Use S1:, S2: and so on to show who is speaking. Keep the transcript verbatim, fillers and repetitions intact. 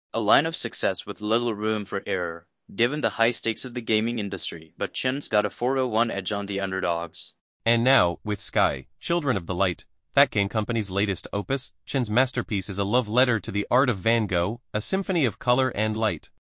S1: A line of success with little room for error, given the high stakes of the gaming industry, but Chin's got a four oh one edge on the underdogs.
S2: And now, with Sky, Children of the Light, That Game Company's latest opus, Chin's masterpiece is a love letter to the art of Van Gogh, a symphony of color and light.